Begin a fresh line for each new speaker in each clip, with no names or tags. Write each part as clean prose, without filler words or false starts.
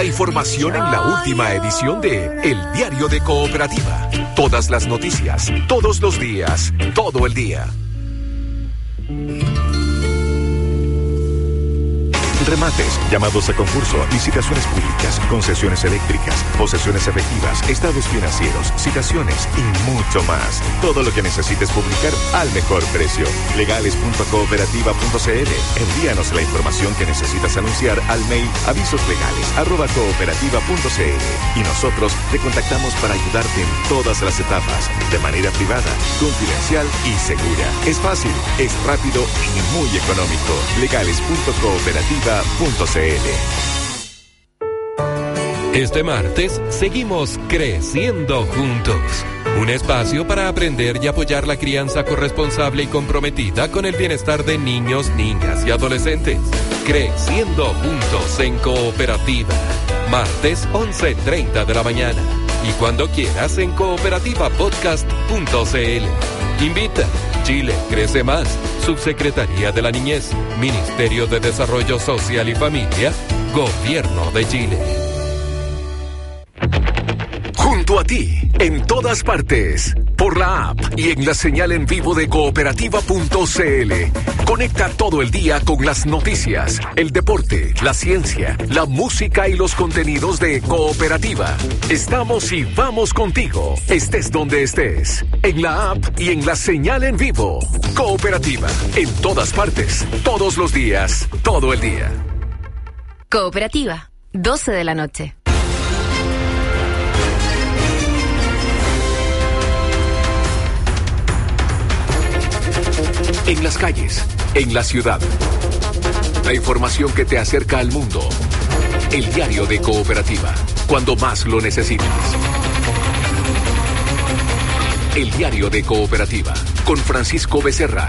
la información en la última edición de El Diario de Cooperativa. Todas las noticias, todos los días, todo el día. Remates, llamados a concurso, licitaciones públicas, concesiones eléctricas, posesiones efectivas, estados financieros, citaciones y mucho más. Todo lo que necesites publicar al mejor precio. Legales.cooperativa.cl. Envíanos la información que necesitas anunciar al mail avisoslegales@cooperativa.cl y nosotros te contactamos para ayudarte en todas las etapas, de manera privada, confidencial y segura. Es fácil, es rápido y muy económico. Legales.cooperativa.cl.
Este martes seguimos creciendo juntos. Un espacio para aprender y apoyar la crianza corresponsable y comprometida con el bienestar de niños, niñas y adolescentes. Creciendo juntos en Cooperativa. Martes 11:30 de la mañana. Y cuando quieras en cooperativapodcast.cl. Invita. Chile crece más. Subsecretaría de la Niñez. Ministerio de Desarrollo Social y Familia. Gobierno de Chile.
Junto a ti, en todas partes, por la app y en la señal en vivo de cooperativa.cl. Conecta todo el día con las noticias, el deporte, la ciencia, la música y los contenidos de Cooperativa. Estamos y vamos contigo, estés donde estés, en la app y en la señal en vivo. Cooperativa, en todas partes, todos los días, todo el día.
Cooperativa, 12 de la noche.
En las calles, en la ciudad. La información que te acerca al mundo. El diario de Cooperativa, cuando más lo necesites. El diario de Cooperativa, con Francisco Becerra.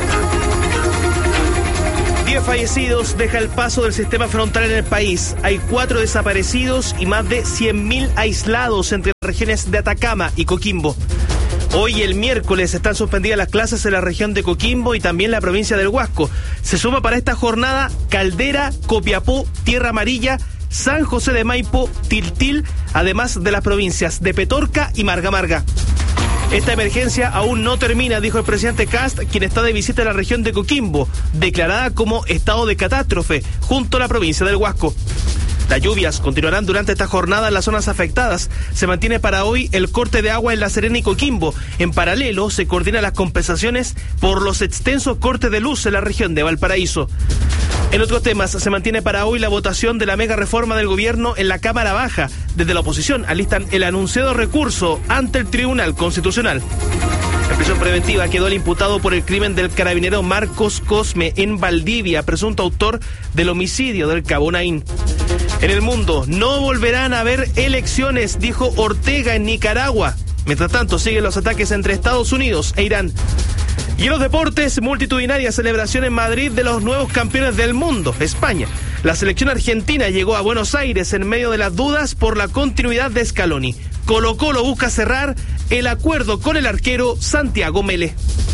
10 fallecidos deja el paso del sistema frontal en el país. Hay 4 desaparecidos y más de 100.000 aislados entre las regiones de Atacama y Coquimbo. Hoy, el miércoles, están suspendidas las clases en la región de Coquimbo y también la provincia del Huasco. Se suma para esta jornada Caldera, Copiapó, Tierra Amarilla, San José de Maipo, Tiltil, además de las provincias de Petorca y Marga Marga. Esta emergencia aún no termina, dijo el presidente Kast, quien está de visita en la región de Coquimbo, declarada como estado de catástrofe, junto a la provincia del Huasco. Las lluvias continuarán durante esta jornada en las zonas afectadas. Se mantiene para hoy el corte de agua en La Serena y Coquimbo. En paralelo, se coordinan las compensaciones por los extensos cortes de luz en la región de Valparaíso. En otros temas, se mantiene para hoy la votación de la mega reforma del gobierno en la Cámara Baja. Desde la oposición alistan el anunciado recurso ante el Tribunal Constitucional. En prisión preventiva quedó el imputado por el crimen del carabinero Marcos Cosme en Valdivia, presunto autor del homicidio del Cabo Naín. En el mundo, no volverán a haber elecciones, dijo Ortega en Nicaragua. Mientras tanto, siguen los ataques entre Estados Unidos e Irán. Y en los deportes, multitudinaria celebración en Madrid de los nuevos campeones del mundo, España. La selección argentina llegó a Buenos Aires en medio de las dudas por la continuidad de Scaloni. Colo-Colo busca cerrar el acuerdo con el arquero Santiago Mele.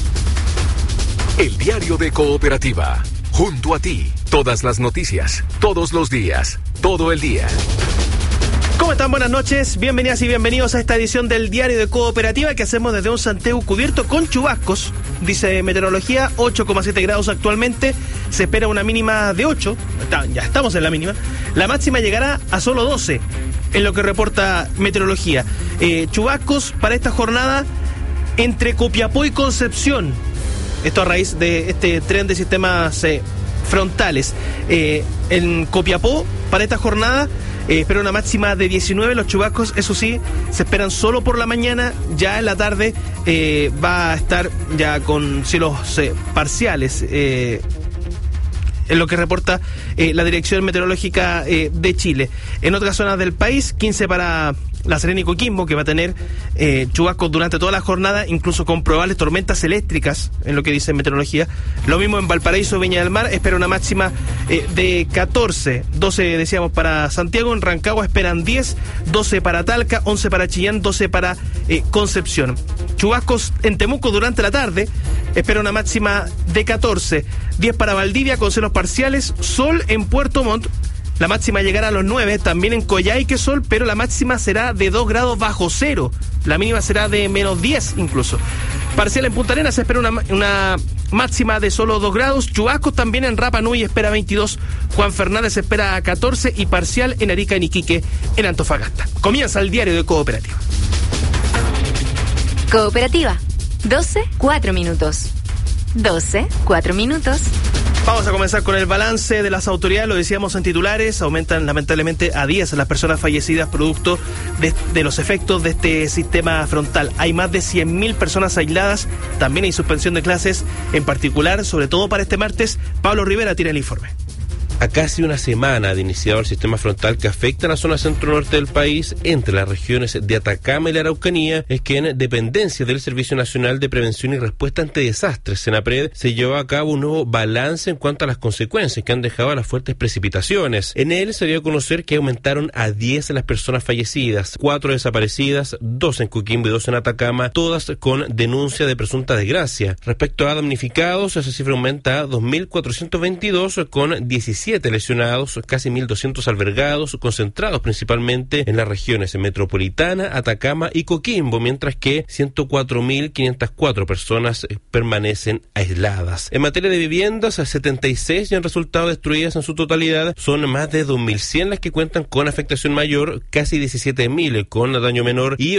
El diario de Cooperativa, junto a ti, todas las noticias, todos los días, todo el día.
¿Cómo están? Buenas noches, bienvenidas y bienvenidos a esta edición del Diario de Cooperativa que hacemos desde un Santiago cubierto con chubascos. Dice meteorología, 8,7 grados actualmente, se espera una mínima de 8, ya estamos en la mínima. La máxima llegará a solo 12, en lo que reporta meteorología. Chubascos para esta jornada entre Copiapó y Concepción. Esto a raíz de este tren de sistemas frontales. En Copiapó, para esta jornada, espera una máxima de 19. Los chubascos, eso sí, se esperan solo por la mañana. Ya en la tarde va a estar ya con cielos parciales. En lo que reporta la Dirección Meteorológica de Chile. En otras zonas del país, 15 para La Serena y Coquimbo, que va a tener chubascos durante toda la jornada, incluso con probables tormentas eléctricas, en lo que dice meteorología. Lo mismo en Valparaíso, Viña del Mar, espera una máxima de 14. 12 decíamos para Santiago, en Rancagua esperan 10, 12 para Talca, 11 para Chillán, 12 para Concepción. Chubascos en Temuco durante la tarde, espera una máxima de 14. 10 para Valdivia con cielos parciales, sol en Puerto Montt, la máxima llegará a los 9, también en Coyhaique sol, pero la máxima será de 2 grados bajo cero, la mínima será de menos 10 incluso. Parcial en Punta Arenas se espera una máxima de solo 2 grados, Chubasco también en Rapa Nui espera 22, Juan Fernández espera 14 y parcial en Arica, en Iquique, en Antofagasta. Comienza el diario de Cooperativa.
Cooperativa, 12, 4 minutos. 12, 4 minutos.
Vamos a comenzar con el balance de las autoridades, lo decíamos en titulares, aumentan lamentablemente a 10 las personas fallecidas producto de los efectos de este sistema frontal. Hay más de 100.000 personas aisladas, también hay suspensión de clases, en particular, sobre todo para este martes. Pablo Rivera tiene el informe.
A casi una semana de iniciado el sistema frontal que afecta a la zona centro-norte del país, entre las regiones de Atacama y la Araucanía, es que en dependencia del Servicio Nacional de Prevención y Respuesta ante Desastres, SENAPRED, se llevó a cabo un nuevo balance en cuanto a las consecuencias que han dejado las fuertes precipitaciones. En él se dio a conocer que aumentaron a 10 las personas fallecidas, 4 desaparecidas, 2 en Coquimbo y 2 en Atacama, todas con denuncia de presunta desgracia. Respecto a damnificados, esa cifra aumenta a 2.422 con 17 lesionados, casi 1.200 albergados, concentrados principalmente en las regiones metropolitana, Atacama y Coquimbo, mientras que 104.504 personas permanecen aisladas. En materia de viviendas, 76 ya han resultado destruidas en su totalidad, son más de 2.100 las que cuentan con afectación mayor, casi 17.000 con daño menor y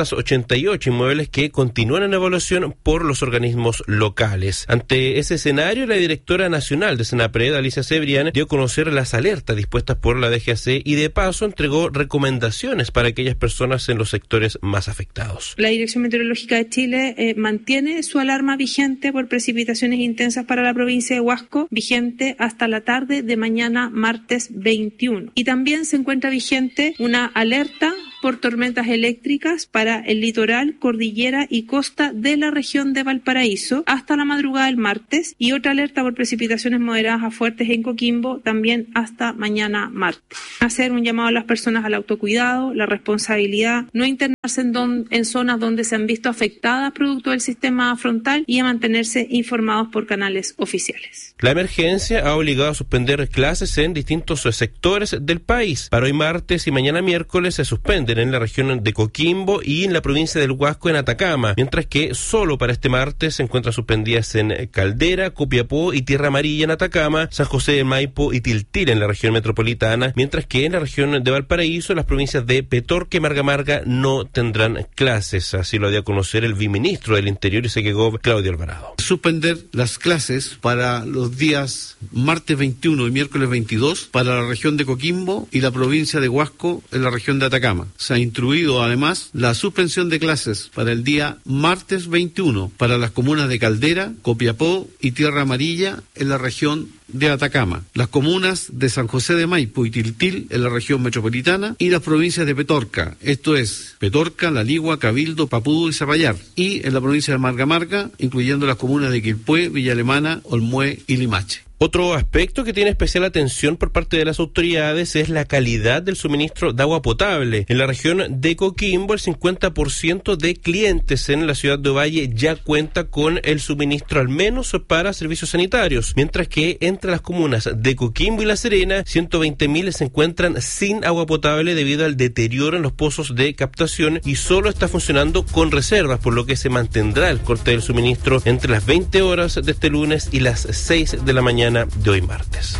888 inmuebles que continúan en evaluación por los organismos locales. Ante ese escenario, la directora nacional de SENAPRED, Alicia Cebrián, dio a conocer las alertas dispuestas por la DGAC y de paso entregó recomendaciones para aquellas personas en los sectores más afectados.
La Dirección Meteorológica de Chile mantiene su alarma vigente por precipitaciones intensas para la provincia de Huasco, vigente hasta la tarde de mañana martes 21. Y también se encuentra vigente una alerta por tormentas eléctricas para el litoral, cordillera y costa de la región de Valparaíso hasta la madrugada del martes, y otra alerta por precipitaciones moderadas a fuertes en Coquimbo también hasta mañana martes. Hacer un llamado a las personas al autocuidado, la responsabilidad, no internarse en zonas donde se han visto afectadas producto del sistema frontal y a mantenerse informados por canales oficiales.
La emergencia ha obligado a suspender clases en distintos sectores del país. Para hoy martes y mañana miércoles se suspenden en la región de Coquimbo y en la provincia del Huasco en Atacama, mientras que solo para este martes se encuentran suspendidas en Caldera, Copiapó y Tierra Amarilla en Atacama, San José de Maipo y Tiltil en la región metropolitana, mientras que en la región de Valparaíso las provincias de Petorca y Marga no tendrán clases. Así lo dio a conocer el viceministro del Interior y Sequegov, Claudio Alvarado.
Suspender las clases para los días martes 21 y miércoles 22 para la región de Coquimbo y la provincia de Huasco en la región de Atacama. Se ha instruido además la suspensión de clases para el día martes 21 para las comunas de Caldera, Copiapó y Tierra Amarilla en la región de Atacama, las comunas de San José de Maipo y Tiltil en la región metropolitana y las provincias de Petorca, esto es Petorca, La Ligua, Cabildo, Papudo y Zapallar, y en la provincia de Marga, incluyendo las comunas de Quilpué, Villa Alemana, Olmué y Limache.
Otro aspecto que tiene especial atención por parte de las autoridades es la calidad del suministro de agua potable. En la región de Coquimbo, el 50% de clientes en la ciudad de Ovalle ya cuenta con el suministro al menos para servicios sanitarios, mientras que entre las comunas de Coquimbo y La Serena, 120.000 se encuentran sin agua potable debido al deterioro en los pozos de captación y solo está funcionando con reservas, por lo que se mantendrá el corte del suministro entre las 20 horas de este lunes y las 6 de la mañana de hoy martes.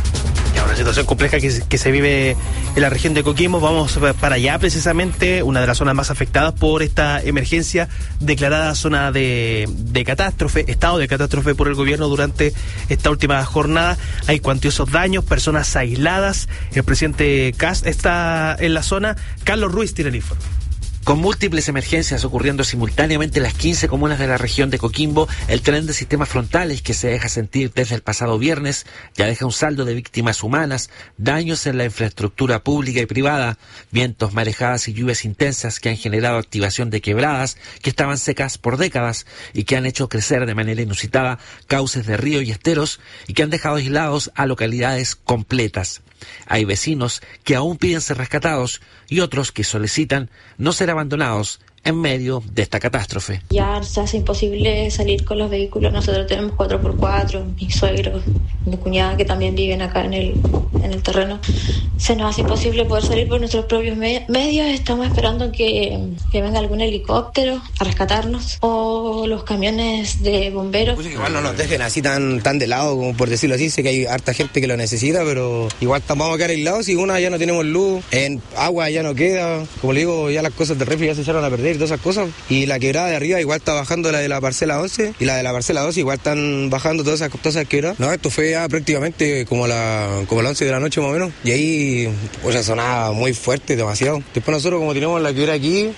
Ya, una situación compleja que se vive en la región de Coquimbo. Vamos para allá precisamente, una de las zonas más afectadas por esta emergencia declarada zona de catástrofe, estado de catástrofe por el gobierno durante esta última jornada. Hay cuantiosos daños, personas aisladas. El presidente Kast está en la zona. Carlos Ruiz tiene el informe.
Con múltiples emergencias ocurriendo simultáneamente en las 15 comunas de la región de Coquimbo, el tren de sistemas frontales que se deja sentir desde el pasado viernes ya deja un saldo de víctimas humanas, daños en la infraestructura pública y privada, vientos, marejadas y lluvias intensas que han generado activación de quebradas que estaban secas por décadas y que han hecho crecer de manera inusitada cauces de río y esteros y que han dejado aislados a localidades completas. Hay vecinos que aún piden ser rescatados y otros que solicitan no ser abandonados en medio de esta catástrofe.
Ya se hace imposible salir con los vehículos. Nosotros tenemos 4x4, mis suegros, mi cuñada que también viven acá en el terreno. Se nos hace imposible poder salir por nuestros propios medios. Estamos esperando que venga algún helicóptero a rescatarnos o los camiones de bomberos.
Pues igual no nos dejen así tan de lado, como por decirlo así. Sé que hay harta gente que lo necesita, pero igual vamos a quedar aislados. Si ya no tenemos luz, en agua ya no queda. Como le digo, ya las cosas de refri ya se echaron a perder y todas esas cosas. Y la quebrada de arriba igual está bajando, la de la parcela 11 y la de la parcela 12 igual están bajando todas esas quebradas. No, esto fue ya prácticamente como las 11 de la noche más o menos. Y ahí pues sonaba muy fuerte, demasiado. Después nosotros, como tenemos la quebrada aquí,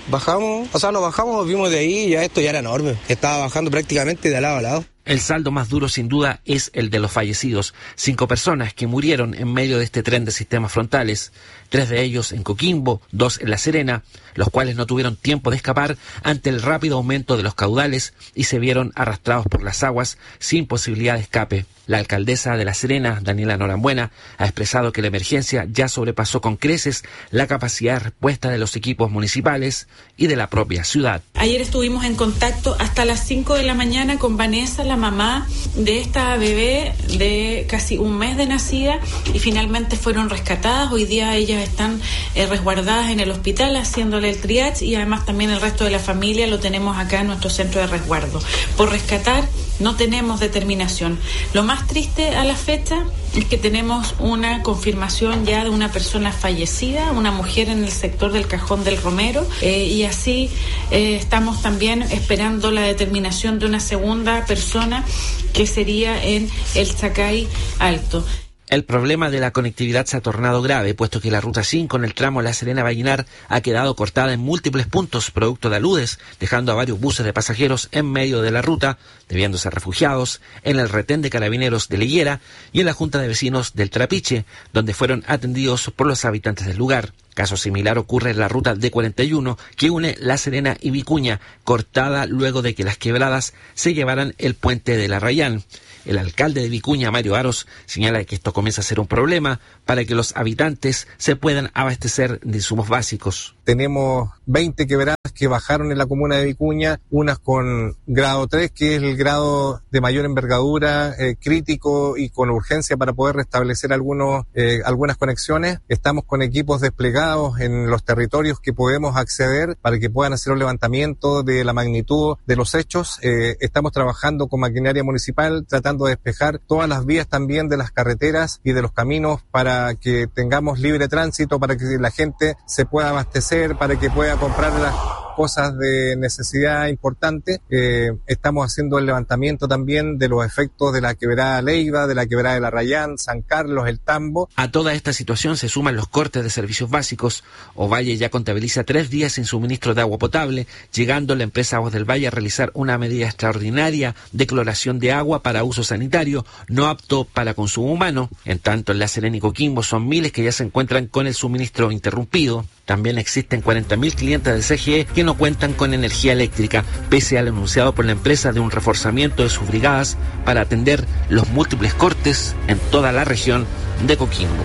nos vimos de ahí y ya esto ya era enorme. Estaba bajando prácticamente de lado a lado.
El saldo más duro, sin duda, es el de los fallecidos. 5 personas que murieron en medio de este tren de sistemas frontales. 3 de ellos en Coquimbo, 2 en La Serena, los cuales no tuvieron tiempo de escapar ante el rápido aumento de los caudales y se vieron arrastrados por las aguas sin posibilidad de escape. La alcaldesa de La Serena, Daniela Norambuena, ha expresado que la emergencia ya sobrepasó con creces la capacidad de respuesta de los equipos municipales y de la propia ciudad.
Ayer estuvimos en contacto hasta las 5 de la mañana con Vanessa, la mamá de esta bebé de casi un mes de nacida, y finalmente fueron rescatadas. Hoy día ellas están resguardadas en el hospital haciéndole el triage, y además también el resto de la familia lo tenemos acá en nuestro centro de resguardo. Por rescatar no tenemos determinación. Lo más triste a la fecha es que tenemos una confirmación ya de una persona fallecida, una mujer en el sector del Cajón del Romero, y así estamos también esperando la determinación de una segunda persona que sería en el Zacay Alto.
El problema de la conectividad se ha tornado grave, puesto que la Ruta 5 en el tramo La Serena-Vallenar ha quedado cortada en múltiples puntos producto de aludes, dejando a varios buses de pasajeros en medio de la ruta, debiéndose refugiados en el retén de carabineros de Liguera y en la Junta de Vecinos del Trapiche, donde fueron atendidos por los habitantes del lugar. Caso similar ocurre en la ruta D41, que une La Serena y Vicuña, cortada luego de que las quebradas se llevaran el puente de la Rayán. El alcalde de Vicuña, Mario Aros, señala que esto comienza a ser un problema para que los habitantes se puedan abastecer de insumos básicos.
Tenemos 20 quebradas que bajaron en la comuna de Vicuña, unas con grado 3, que es el grado de mayor envergadura, crítico y con urgencia para poder restablecer algunas conexiones. Estamos con equipos desplegados en los territorios que podemos acceder para que puedan hacer un levantamiento de la magnitud de los hechos. Estamos trabajando con maquinaria municipal, tratando de despejar todas las vías también de las carreteras y de los caminos para que tengamos libre tránsito, para que la gente se pueda abastecer, para que pueda comprar las cosas de necesidad importante. Estamos haciendo el levantamiento también de los efectos de la quebrada Leiva, de la quebrada de la Rayán, San Carlos, el Tambo.
A toda esta situación se suman los cortes de servicios básicos. Ovalle ya contabiliza 3 días sin suministro de agua potable, llegando la empresa Aguas del Valle a realizar una medida extraordinaria de cloración de agua para uso sanitario, no apto para consumo humano. En tanto, en La Serena y Coquimbo son miles que ya se encuentran con el suministro interrumpido. También existen 40.000 clientes de CGE que no cuentan con energía eléctrica, pese al anunciado por la empresa de un reforzamiento de sus brigadas para atender los múltiples cortes en toda la región de Coquimbo.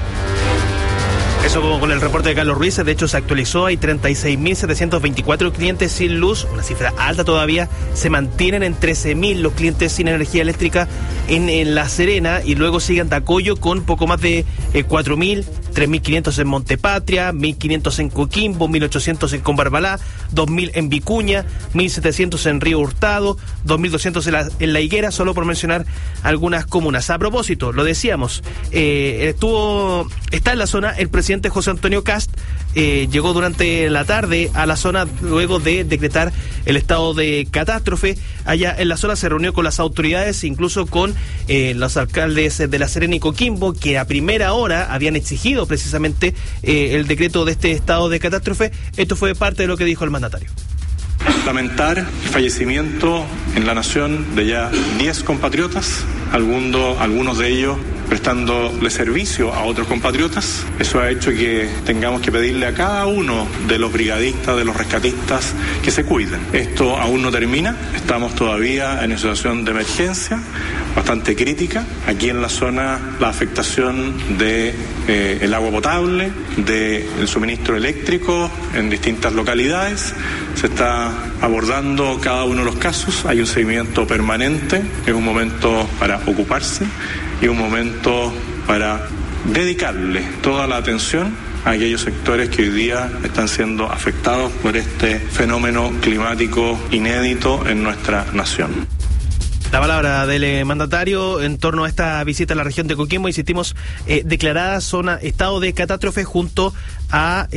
Eso como con el reporte de Carlos Ruiz. De hecho se actualizó, hay 36.724 clientes sin luz, una cifra alta todavía. Se mantienen en 13.000 los clientes sin energía eléctrica en La Serena, y luego sigue Andacollo con poco más de 4.000, 3.500 en Montepatria, 1.500 en Coquimbo, 1.800 en Combarbalá, 2.000 en Vicuña, 1.700 en Río Hurtado, 2.200 en La Higuera, solo por mencionar algunas comunas. A propósito, lo decíamos, está en la zona el presidente José Antonio Kast. Llegó durante la tarde a la zona luego de decretar el estado de catástrofe. Allá en la zona se reunió con las autoridades, incluso con los alcaldes de La Serena y Coquimbo, que a primera hora habían exigido precisamente el decreto de este estado de catástrofe. Esto fue parte de lo que dijo el mandatario.
Lamentar el fallecimiento en la nación de ya 10 compatriotas, algunos de ellos prestándole servicio a otros compatriotas. Eso ha hecho que tengamos que pedirle a cada uno de los brigadistas, de los rescatistas, que se cuiden. Esto aún no termina, estamos todavía en una situación de emergencia bastante crítica. Aquí en la zona, la afectación de el agua potable, del suministro eléctrico en distintas localidades. Se está abordando cada uno de los casos, hay un seguimiento permanente, es un momento para ocuparse y un momento para dedicarle toda la atención a aquellos sectores que hoy día están siendo afectados por este fenómeno climático inédito en nuestra nación.
La palabra del mandatario en torno a esta visita a la región de Coquimbo, insistimos, declarada estado de catástrofe junto a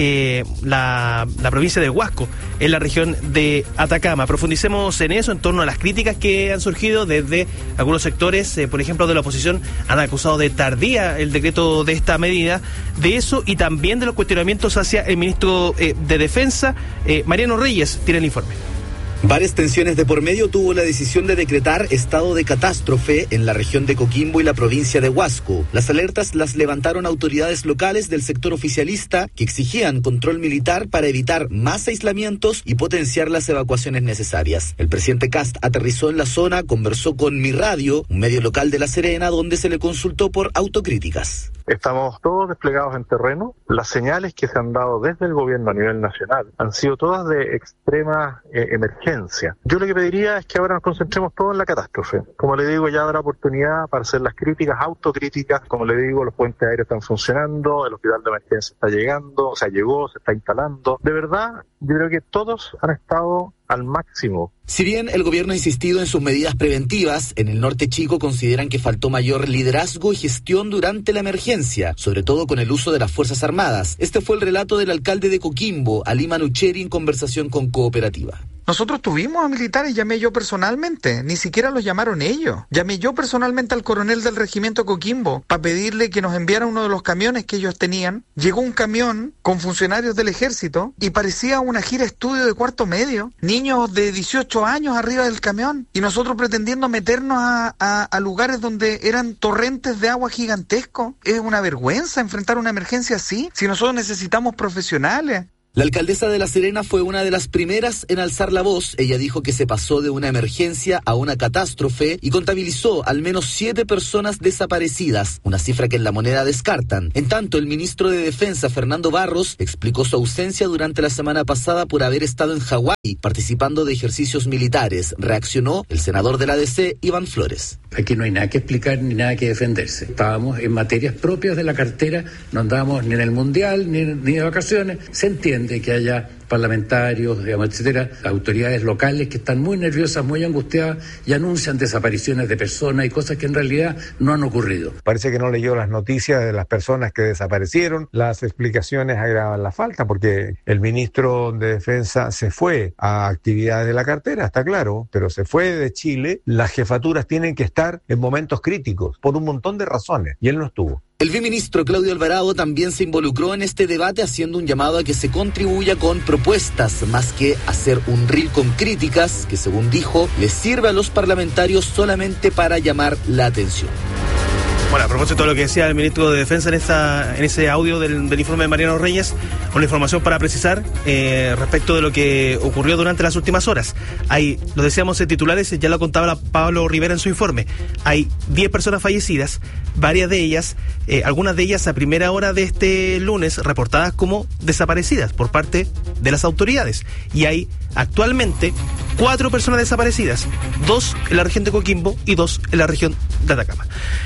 la provincia de Huasco, en la región de Atacama. Profundicemos en eso, en torno a las críticas que han surgido desde algunos sectores, por ejemplo, de la oposición, han acusado de tardía el decreto de esta medida, de eso y también de los cuestionamientos hacia el ministro de Defensa. Mariano Reyes tiene el informe.
Varias tensiones de por medio tuvo la decisión de decretar estado de catástrofe en la región de Coquimbo y la provincia de Huasco. Las alertas las levantaron autoridades locales del sector oficialista que exigían control militar para evitar más aislamientos y potenciar las evacuaciones necesarias. El presidente Kast aterrizó en la zona, conversó con Mi Radio, un medio local de La Serena, donde se le consultó por autocríticas.
Estamos todos desplegados en terreno. Las señales que se han dado desde el gobierno a nivel nacional han sido todas de extrema emergencia. Yo lo que pediría es que ahora nos concentremos todos en la catástrofe. Como le digo, ya habrá oportunidad para hacer las críticas, autocríticas. Como le digo, los puentes aéreos están funcionando, el hospital de emergencia está llegando, llegó, se está instalando. De verdad, yo creo que todos han estado al máximo.
Si bien el gobierno ha insistido en sus medidas preventivas, en el norte chico consideran que faltó mayor liderazgo y gestión durante la emergencia, sobre todo con el uso de las Fuerzas Armadas. Este fue el relato del alcalde de Coquimbo, Ali Manucheri, en conversación con Cooperativa.
Nosotros tuvimos a militares, llamé yo personalmente, ni siquiera los llamaron ellos. Llamé yo personalmente al coronel del regimiento Coquimbo para pedirle que nos enviara uno de los camiones que ellos tenían. Llegó un camión con funcionarios del ejército y parecía una gira estudio de cuarto medio. Niños de 18 años arriba del camión y nosotros pretendiendo meternos a lugares donde eran torrentes de agua gigantescos. Es una vergüenza enfrentar una emergencia así, si nosotros necesitamos profesionales.
La alcaldesa de La Serena fue una de las primeras en alzar la voz. Ella dijo que se pasó de una emergencia a una catástrofe y contabilizó al menos 7 personas desaparecidas, una cifra que en La Moneda descartan. En tanto, el ministro de Defensa, Fernando Barros, explicó su ausencia durante la semana pasada por haber estado en Hawái participando de ejercicios militares. Reaccionó el senador de la DC, Iván Flores.
Aquí no hay nada que explicar ni nada que defenderse. Estábamos en materias propias de la cartera, no andábamos ni en el mundial ni de vacaciones. Se entiende que haya parlamentarios, digamos, etcétera, autoridades locales que están muy nerviosas, muy angustiadas y anuncian desapariciones de personas y cosas que en realidad no han ocurrido.
Parece que no leyó las noticias de las personas que desaparecieron. Las explicaciones agravan la falta porque el ministro de Defensa se fue a actividades de la cartera, está claro, pero se fue de Chile. Las jefaturas tienen que estar en momentos críticos por un montón de razones y él no estuvo.
El viceministro Claudio Alvarado también se involucró en este debate haciendo un llamado a que se contribuya con propuestas, más que hacer un reel con críticas que, según dijo, les sirve a los parlamentarios solamente para llamar la atención.
Bueno, a propósito de lo que decía el ministro de Defensa en ese audio del informe de Mariano Reyes, una información para precisar respecto de lo que ocurrió durante las últimas horas. Lo decíamos en titulares, ya lo contaba Pablo Rivera en su informe. Hay 10 personas fallecidas, varias de ellas, algunas de ellas a primera hora de este lunes, reportadas como desaparecidas por parte de las autoridades. Y hay actualmente 4 personas desaparecidas, 2 en la región de Coquimbo y 2 en la región de Atacama.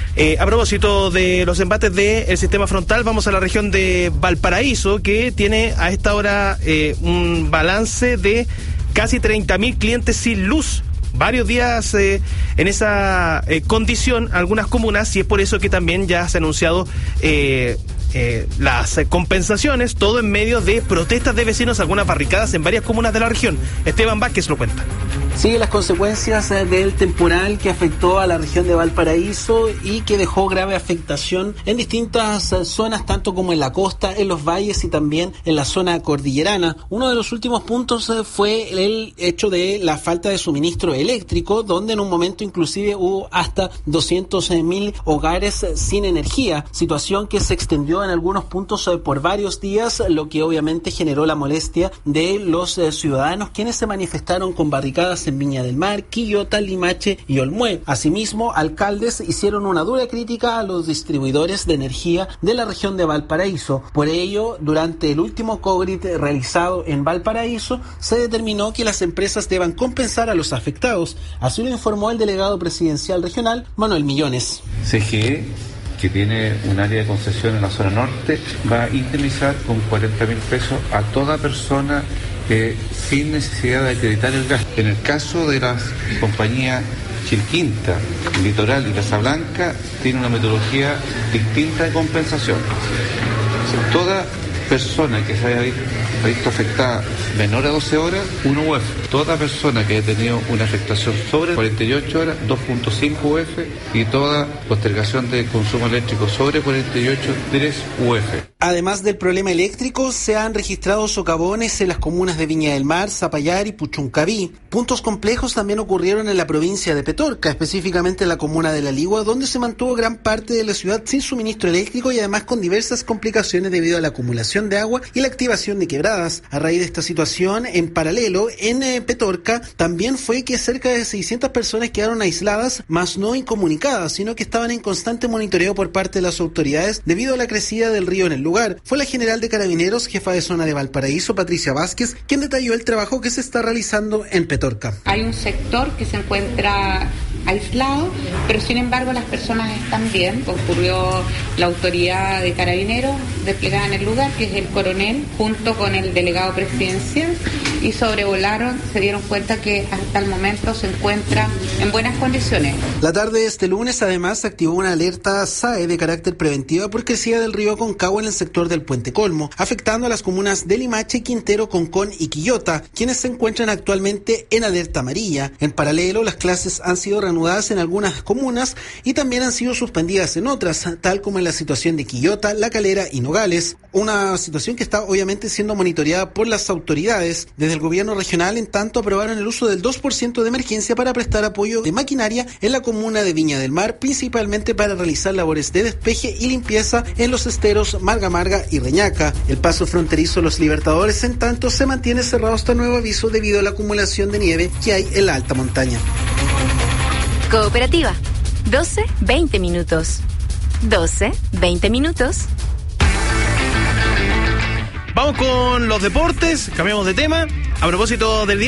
A propósito de los embates del sistema frontal, vamos a la región de Valparaíso, que tiene a esta hora un balance de casi 30.000 clientes sin luz. Varios días en esa condición, algunas comunas, y es por eso que también ya se ha anunciado las compensaciones, todo en medio de protestas de vecinos, algunas barricadas en varias comunas de la región. Esteban Vázquez lo cuenta.
Sí, las consecuencias del temporal que afectó a la región de Valparaíso y que dejó grave afectación en distintas zonas, tanto como en la costa, en los valles y también en la zona cordillerana. Uno de los últimos puntos fue el hecho de la falta de suministro eléctrico, donde en un momento inclusive hubo hasta 200.000 hogares sin energía, situación que se extendió en algunos puntos por varios días, lo que obviamente generó la molestia de los ciudadanos, quienes se manifestaron con barricadas en Viña del Mar, Quillota, Limache y Olmué. Asimismo, alcaldes hicieron una dura crítica a los distribuidores de energía de la región de Valparaíso. Por ello, durante el último COGRIT realizado en Valparaíso, se determinó que las empresas deban compensar a los afectados. Así lo informó el delegado presidencial regional, Manuel Millones.
CGE, que tiene un área de concesión en la zona norte, va a indemnizar con 40.000 pesos a toda persona sin necesidad de acreditar el gasto. En el caso de las compañías Chilquinta, Litoral y Casablanca, tiene una metodología distinta de compensación. Toda persona que se haya visto afectada menor a 12 horas, 1 UF. Toda persona que haya tenido una afectación sobre 48 horas, 2.5 UF. Y toda postergación de consumo eléctrico sobre 48, 3 UF.
Además del problema eléctrico, se han registrado socavones en las comunas de Viña del Mar, Zapallar y Puchuncaví. Puntos complejos también ocurrieron en la provincia de Petorca, específicamente en la comuna de La Ligua, donde se mantuvo gran parte de la ciudad sin suministro eléctrico y además con diversas complicaciones debido a la acumulación de agua y la activación de quebradas. A raíz de esta situación, en paralelo, en Petorca, también fue que cerca de 600 personas quedaron aisladas, más no incomunicadas, sino que estaban en constante monitoreo por parte de las autoridades debido a la crecida del río en el lugar. Fue la general de Carabineros, jefa de zona de Valparaíso, Patricia Vázquez, quien detalló el trabajo que se está realizando en Petorca.
Hay un sector que se encuentra aislado, pero sin embargo las personas están bien. Concurrió la autoridad de Carabineros desplegada en el lugar, que es el coronel, junto con el delegado presidencial, y sobrevolaron, se dieron cuenta que hasta el momento se encuentra en buenas condiciones.
La tarde de este lunes además se activó una alerta SAE de carácter preventivo por crecida del río Aconcagua en el sector del Puente Colmo, afectando a las comunas de Limache, Quintero, Concón y Quillota, quienes se encuentran actualmente en alerta amarilla. En paralelo, las clases han sido reanudadas en algunas comunas y también han sido suspendidas en otras, tal como en la situación de Quillota, La Calera y Nogales. Una situación que está obviamente siendo monitoreada por las autoridades. Desde el gobierno regional, en tanto, aprobaron el uso del 2% de emergencia para prestar apoyo de maquinaria en la comuna de Viña del Mar, principalmente para realizar labores de despeje y limpieza en los esteros Marga Marga y Reñaca. El paso fronterizo Los Libertadores, en tanto, se mantiene cerrado hasta nuevo aviso debido a la acumulación de nieve que hay en la alta montaña.
Cooperativa, 12-20 minutos. 12-20 minutos.
Vamos con los deportes, cambiamos de tema. A propósito del día